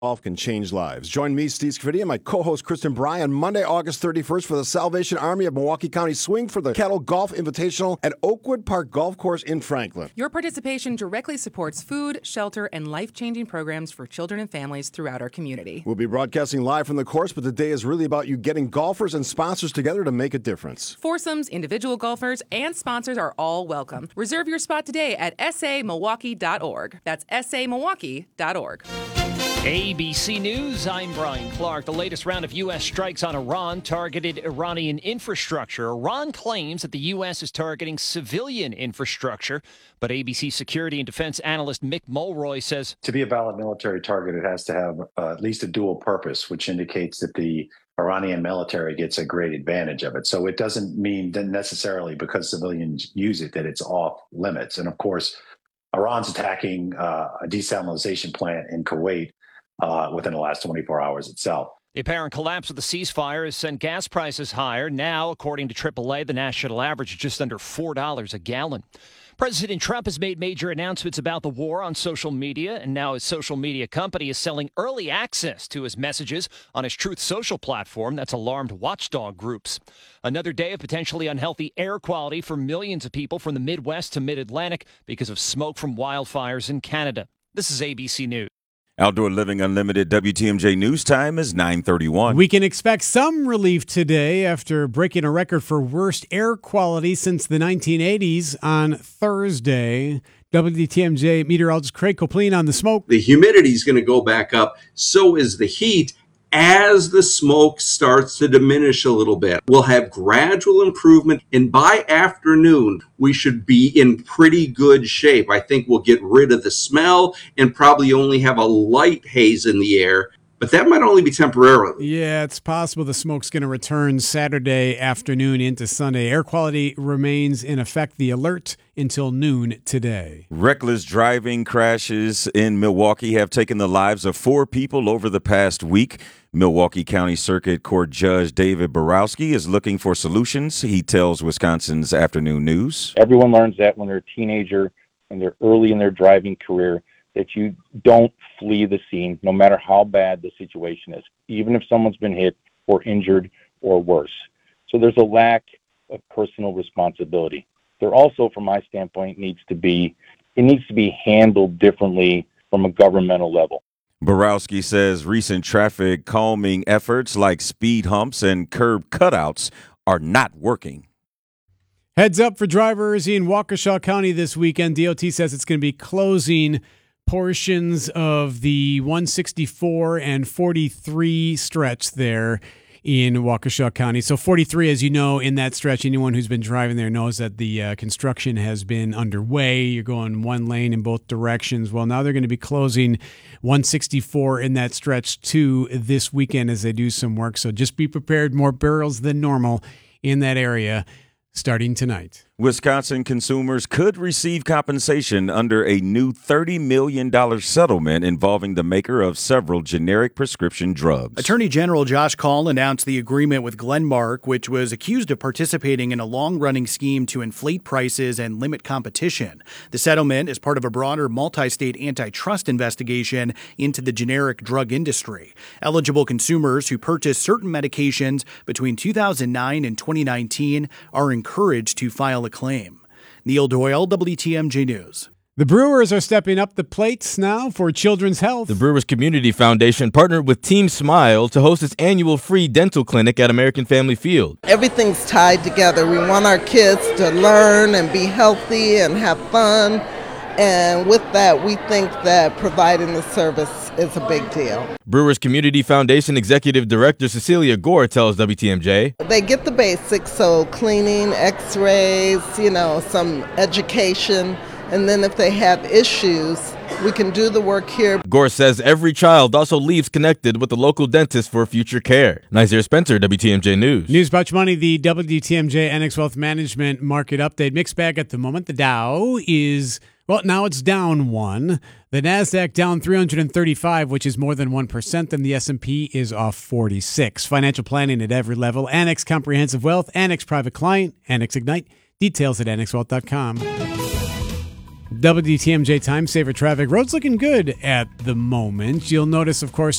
Golf can change lives. Join me, Steve Scaffidi, and my co-host Kristen Bry on Monday, August 31st for the Salvation Army of Milwaukee County Swing for the Kettle Golf Invitational at Oakwood Park Golf Course in Franklin. Your participation directly supports food, shelter, and life-changing programs for children and families throughout our community. We'll be broadcasting live from the course, but the day is really about you getting golfers and sponsors together to make a difference. Foursomes, individual golfers, and sponsors are all welcome. Reserve your spot today at samilwaukee.org. That's samilwaukee.org. ABC News, I'm Brian Clark. The latest round of U.S. strikes on Iran targeted Iranian infrastructure. Iran claims that the U.S. is targeting civilian infrastructure, but ABC security and defense analyst Mick Mulroy says, to be a valid military target, it has to have at least a dual purpose, which indicates that the Iranian military gets a great advantage of it. So it doesn't mean that necessarily because civilians use it that it's off limits. And of course, Iran's attacking a desalination plant in Kuwait within the last 24 hours itself. The apparent collapse of the ceasefire has sent gas prices higher. Now, according to AAA, the national average is just under $4 a gallon. President Trump has made major announcements about the war on social media, and now his social media company is selling early access to his messages on his Truth Social platform that's alarmed watchdog groups. Another day of potentially unhealthy air quality for millions of people from the Midwest to Mid-Atlantic because of smoke from wildfires in Canada. This is ABC News. Outdoor Living Unlimited WTMJ News Time is 9:31. We can expect some relief today after breaking a record for worst air quality since the 1980s on Thursday. WTMJ meteorologist Craig Copleen on the smoke. The humidity is going to go back up. So is the heat. As the smoke starts to diminish a little bit, we'll have gradual improvement. And by afternoon, we should be in pretty good shape. I think we'll get rid of the smell and probably only have a light haze in the air. But that might only be temporarily. Yeah, it's possible the smoke's going to return Saturday afternoon into Sunday. Air quality remains in effect. The alert until noon today. Reckless driving crashes in Milwaukee have taken the lives of 4 people over the past week. Milwaukee County Circuit Court Judge David Borowski is looking for solutions. He tells Wisconsin's Afternoon News. Everyone learns that when they're a teenager and they're early in their driving career, that you don't flee the scene, no matter how bad the situation is, even if someone's been hit or injured or worse. So there's a lack of personal responsibility. There also, from my standpoint, needs to be handled differently from a governmental level. Borowski says recent traffic calming efforts like speed humps and curb cutouts are not working. Heads up for drivers in Waukesha County this weekend. DOT says it's going to be closing portions of the 164 and 43 stretch there in Waukesha County. So 43, as you know, in that stretch, anyone who's been driving there knows that the construction has been underway. You're going one lane in both directions. Well, now they're going to be closing 164 in that stretch too this weekend as they do some work. So just be prepared. More barrels than normal in that area starting tonight. Wisconsin consumers could receive compensation under a new $30 million settlement involving the maker of several generic prescription drugs. Attorney General Josh Kaul announced the agreement with Glenmark, which was accused of participating in a long-running scheme to inflate prices and limit competition. The settlement is part of a broader multi-state antitrust investigation into the generic drug industry. Eligible consumers who purchased certain medications between 2009 and 2019 are encouraged to file a claim. Neil Doyle, WTMJ News. The Brewers are stepping up the plates now for children's health. The Brewers Community Foundation partnered with Team Smile to host its annual free dental clinic at American Family Field. Everything's tied together. We want our kids to learn and be healthy and have fun. And with that, we think that providing the service is a big deal. Brewers Community Foundation Executive Director Cecilia Gore tells WTMJ. They get the basics, so cleaning, x-rays, some education. And then if they have issues, we can do the work here. Gore says every child also leaves connected with a local dentist for future care. Nazir Spencer, WTMJ News. News Bunch Money, the WTMJ NX Wealth Management market update. Mixed bag at the moment. The Dow is, now it's down 1. The NASDAQ down 335, which is more than 1%. And the S&P is off 46. Financial planning at every level. Annex Comprehensive Wealth, Annex Private Client, Annex Ignite. Details at annexwealth.com. WTMJ Time Saver Traffic. Roads looking good at the moment. You'll notice, of course,